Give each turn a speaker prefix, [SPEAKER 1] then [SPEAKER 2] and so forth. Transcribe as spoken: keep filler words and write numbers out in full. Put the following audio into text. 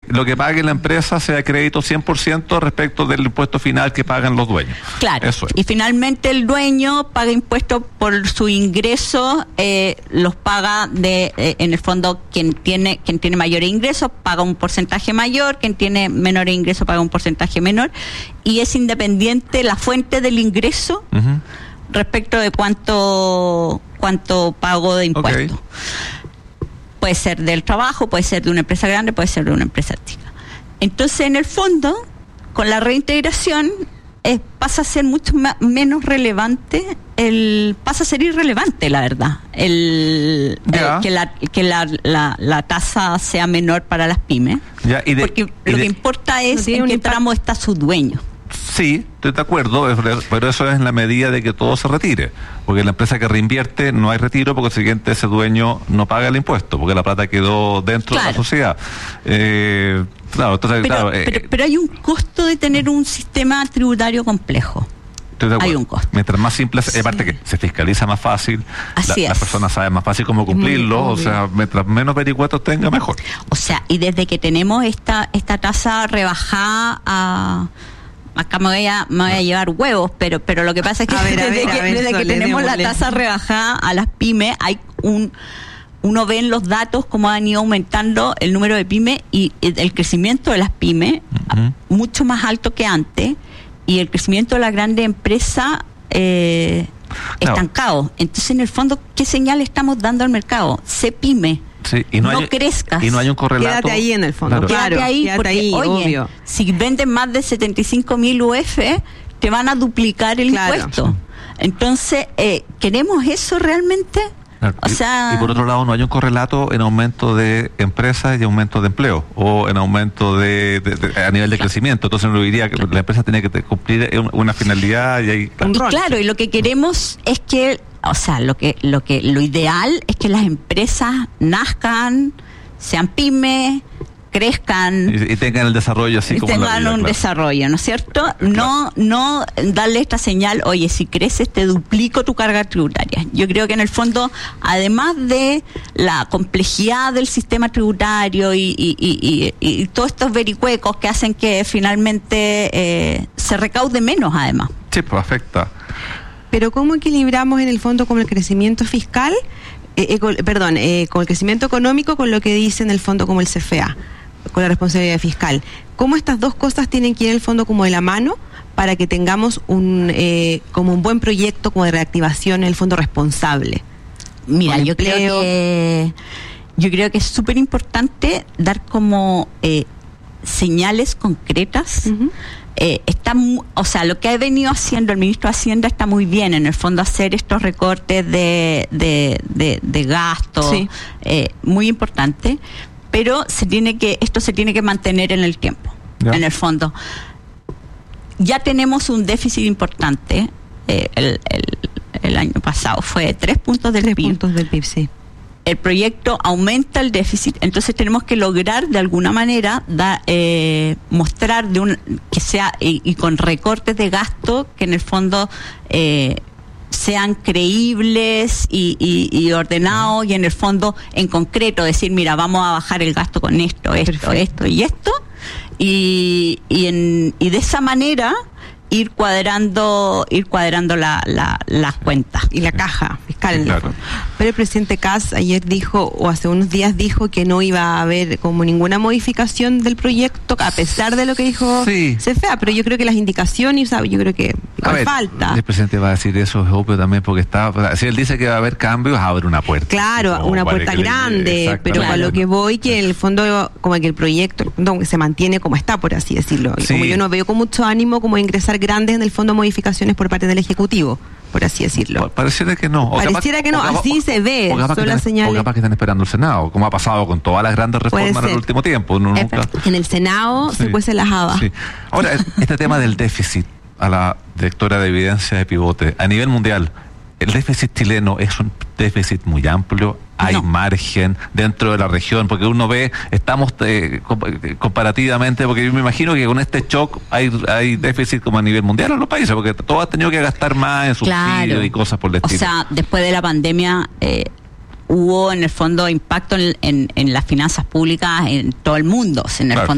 [SPEAKER 1] lo que pague la empresa sea crédito cien por ciento respecto del impuesto final que pagan los dueños.
[SPEAKER 2] Claro.
[SPEAKER 1] Eso es.
[SPEAKER 2] Y finalmente el dueño paga impuestos por su ingreso, eh, los paga de, eh, en el fondo, quien tiene, quien tiene mayores ingresos paga un porcentaje mayor, quien tiene menores ingresos paga un porcentaje menor, y es independiente la fuente del ingreso uh-huh. respecto de cuánto, cuánto pago de impuestos. Okay. Puede ser del trabajo, puede ser de una empresa grande, puede ser de una empresa chica. Entonces, en el fondo, con la reintegración, eh, pasa a ser mucho más, menos relevante, el pasa a ser irrelevante, la verdad, el yeah. eh, que la que la, la, la tasa sea menor para las pymes,
[SPEAKER 1] yeah, y de,
[SPEAKER 2] porque
[SPEAKER 1] y
[SPEAKER 2] lo
[SPEAKER 1] de,
[SPEAKER 2] que importa es
[SPEAKER 3] no
[SPEAKER 2] en qué tramo está su dueño.
[SPEAKER 1] Sí, estoy de acuerdo, pero eso es en la medida de que todo se retire, porque la empresa que reinvierte no hay retiro, porque el siguiente ese dueño no paga el impuesto, porque la plata quedó dentro claro. de la sociedad. Eh, claro, entonces,
[SPEAKER 2] pero,
[SPEAKER 1] claro,
[SPEAKER 2] pero,
[SPEAKER 1] eh,
[SPEAKER 2] pero hay un costo de tener un sistema tributario complejo.
[SPEAKER 1] Hay un costo. Mientras más simple, sí. aparte que se fiscaliza más fácil,
[SPEAKER 2] Así
[SPEAKER 1] la, las personas saben más fácil cómo cumplirlo, o sea, mientras menos vericuetos tenga, mejor.
[SPEAKER 2] O sea, y desde que tenemos esta esta tasa rebajada a... Acá me voy a, me voy a llevar huevos, pero pero lo que pasa es que
[SPEAKER 3] ver,
[SPEAKER 2] desde,
[SPEAKER 3] ver,
[SPEAKER 2] que,
[SPEAKER 3] ver,
[SPEAKER 2] desde que tenemos la tasa rebajada a las pymes, hay un uno ve en los datos cómo han ido aumentando el número de pymes y el crecimiento de las pymes uh-huh. mucho más alto que antes, y el crecimiento de la grande empresa eh, claro. estancado. Entonces, en el fondo, ¿qué señal estamos dando al mercado? Sé pyme.
[SPEAKER 1] Sí, y no,
[SPEAKER 2] no
[SPEAKER 1] hay,
[SPEAKER 2] crezcas.
[SPEAKER 1] Y no hay un correlato.
[SPEAKER 3] Quédate ahí en el fondo.
[SPEAKER 1] Claro.
[SPEAKER 2] Quédate
[SPEAKER 3] Claro,
[SPEAKER 2] ahí,
[SPEAKER 3] quédate
[SPEAKER 2] porque,
[SPEAKER 3] ahí,
[SPEAKER 2] oye,
[SPEAKER 3] obvio.
[SPEAKER 2] Si venden más de setenta y cinco mil U F, te van a duplicar el
[SPEAKER 3] claro.
[SPEAKER 2] impuesto. Entonces, eh, ¿queremos eso realmente?
[SPEAKER 1] Claro.
[SPEAKER 2] O sea...
[SPEAKER 1] y, y por otro lado, no hay un correlato en aumento de empresas y aumento de empleo, o en aumento de, de, de a nivel de crecimiento. Entonces uno diría que la empresa tiene que cumplir una finalidad y hay...
[SPEAKER 2] Y claro, y lo que queremos es que, o sea, lo que lo que lo ideal es que las empresas nazcan, sean pymes, crezcan
[SPEAKER 1] y, y tengan el desarrollo así
[SPEAKER 2] y
[SPEAKER 1] como
[SPEAKER 2] tengan
[SPEAKER 1] la vida,
[SPEAKER 2] un
[SPEAKER 1] claro.
[SPEAKER 2] desarrollo, ¿no es cierto?
[SPEAKER 1] Claro.
[SPEAKER 2] No no darle esta señal, oye, si creces te duplico tu carga tributaria. Yo creo que en el fondo, además de la complejidad del sistema tributario y, y, y, y, y todos estos vericuecos que hacen que finalmente eh, se recaude menos, además.
[SPEAKER 1] Sí, pues afecta.
[SPEAKER 3] Pero ¿cómo equilibramos en el fondo con el crecimiento fiscal? Eh, eh, con, perdón, eh, con el crecimiento económico, con lo que dice en el fondo como el C F A, con la responsabilidad fiscal. ¿Cómo estas dos cosas tienen que ir en el fondo como de la mano para que tengamos un eh, como un buen proyecto como de reactivación en el fondo responsable?
[SPEAKER 2] Mira,
[SPEAKER 3] con
[SPEAKER 2] yo
[SPEAKER 3] empleo.
[SPEAKER 2] creo que yo creo que es súper importante dar como eh, señales concretas. Uh-huh. Eh, está, o sea, lo que ha venido haciendo el ministro de Hacienda está muy bien, en el fondo, hacer estos recortes de de, de, de gasto, sí. eh, muy importante, pero se tiene que esto se tiene que mantener en el tiempo, yeah. en el fondo. Ya tenemos un déficit importante, eh, el, el, el año pasado fue tres puntos del
[SPEAKER 3] tres
[SPEAKER 2] P I B.
[SPEAKER 3] puntos del P I B, sí.
[SPEAKER 2] El proyecto aumenta el déficit, entonces tenemos que lograr de alguna manera da, eh, mostrar de un que sea y, y con recortes de gasto que en el fondo eh, sean creíbles y, y, y ordenados, y en el fondo en concreto decir, mira, vamos a bajar el gasto con esto, esto, Perfecto. esto y esto, y y, en, y de esa manera ir cuadrando ir cuadrando la, la, las cuentas
[SPEAKER 3] y la caja fiscal.
[SPEAKER 1] Sí, claro.
[SPEAKER 3] Pero el presidente Kass ayer dijo, o hace unos días dijo, que no iba a haber como ninguna modificación del proyecto, a pesar de lo que dijo
[SPEAKER 1] sí.
[SPEAKER 3] C F A, pero yo creo que las indicaciones, ¿sabe? Yo creo que ver, falta.
[SPEAKER 1] El presidente va a decir eso, es obvio también, porque está, si él dice que va a haber cambios, abre una puerta.
[SPEAKER 3] Claro, una puerta grande, pero a lo que voy, que en el fondo, como que el proyecto no, se mantiene como está, por así decirlo. Y sí. como yo no veo con mucho ánimo como ingresar grandes en el fondo modificaciones por parte del Ejecutivo, por así decirlo.
[SPEAKER 1] Pareciera que no. O
[SPEAKER 3] Pareciera
[SPEAKER 1] capaz,
[SPEAKER 3] que no,
[SPEAKER 1] capaz,
[SPEAKER 3] así
[SPEAKER 1] o,
[SPEAKER 3] se ve.
[SPEAKER 1] O capaz,
[SPEAKER 3] son
[SPEAKER 1] que
[SPEAKER 3] las
[SPEAKER 1] están,
[SPEAKER 3] señales.
[SPEAKER 1] o capaz que están esperando el Senado, como ha pasado con todas las grandes reformas en el último tiempo. Uno nunca...
[SPEAKER 3] En el Senado sí. se cuecen las habas. Sí.
[SPEAKER 1] Ahora, este tema del déficit, a la directora de evidencia de pivote, a nivel mundial, el déficit chileno es un déficit muy amplio. Hay no. margen dentro de la región, porque uno ve, estamos eh, comparativamente, porque yo me imagino que con este shock hay hay déficit como a nivel mundial en los países, porque todos han tenido que gastar más en subsidios claro. y cosas por el estilo.
[SPEAKER 2] O sea, después de la pandemia eh, hubo en el fondo impacto en, en, en las finanzas públicas en todo el mundo, en el claro. fondo.